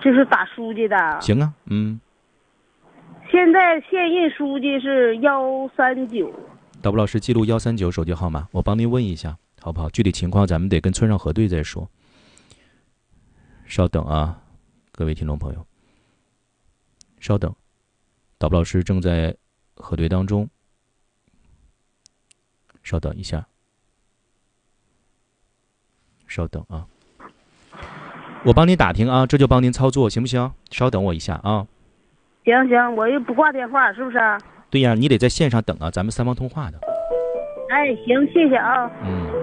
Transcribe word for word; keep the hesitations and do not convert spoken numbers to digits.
就是打书记的。 行啊，嗯。 现在现任书记是幺三九。 导播老师记录幺三九手机号码，我帮您问一下，好不好？具体情况咱们得跟村上核对再说。稍等啊，各位听众朋友，稍等，导播老师正在核对当中，稍等一下，稍等啊，我帮您打听啊，这就帮您操作，行不行？稍等我一下啊。 行行，我又不挂电话，是不是？ 对呀，你得在线上等啊，咱们三方通话的。 哎，行，谢谢啊。 嗯。